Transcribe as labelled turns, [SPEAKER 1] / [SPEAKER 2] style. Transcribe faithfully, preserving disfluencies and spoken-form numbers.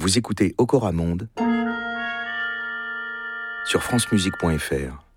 [SPEAKER 1] Vous écoutez Okora Monde sur francemusique point f r.